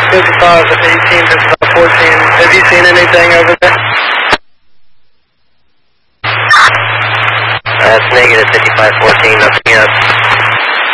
5518, 5514. Have you seen anything over there? That's negative 5514, nothing yet.